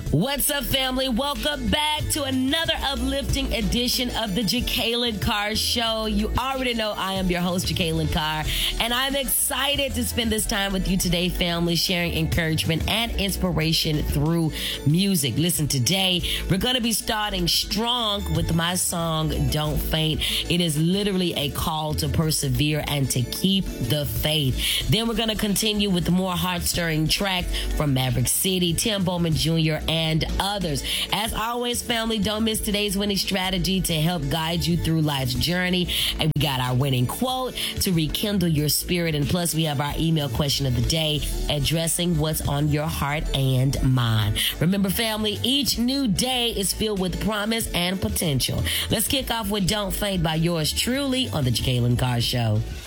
What's up, family? Welcome back to another uplifting edition of the Jacqueline Carr Show. You already know I am your host, Jacqueline Carr, and I'm excited to spend this time with you today, family, sharing encouragement and inspiration through music. Listen, today we're going to be starting strong with my song, Don't Faint. It is literally a call to persevere and to keep the faith. Then we're going to continue with the more heart-stirring track from Maverick City, Tim Bowman Jr., and others. As always, family, don't miss today's winning strategy to help guide you through life's journey. And we got our winning quote to rekindle your spirit. And plus, we have our email question of the day addressing what's on your heart and mind. Remember, family, each new day is filled with promise and potential. Let's kick off with Don't Faint by yours truly on the Jacqueline Carr Show.